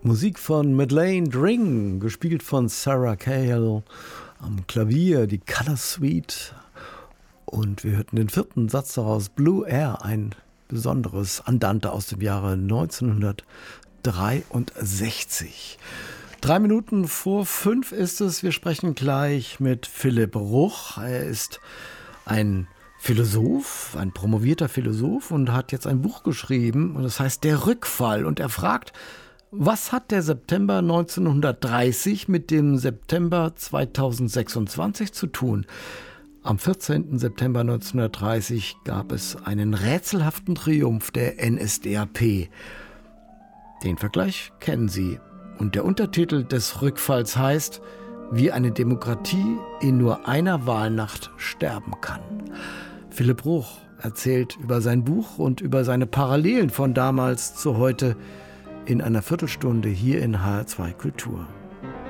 Musik von Madeleine Dring, gespielt von Sarah Cahill, am Klavier die Color Suite. Und wir hörten den vierten Satz daraus, Blue Air, ein besonderes Andante aus dem Jahre 1963. 3 Minuten vor 5 ist es. Wir sprechen gleich mit Philipp Ruch. Er ist ein Philosoph, ein promovierter Philosoph und hat jetzt ein Buch geschrieben und das heißt Der Rückfall. Und er fragt, was hat der September 1930 mit dem September 2026 zu tun? Am 14. September 1930 gab es einen rätselhaften Triumph der NSDAP. Den Vergleich kennen Sie. Und der Untertitel des Rückfalls heißt, wie eine Demokratie in nur einer Wahlnacht sterben kann. Philipp Ruch erzählt über sein Buch und über seine Parallelen von damals zu heute in einer Viertelstunde hier in HR2 Kultur.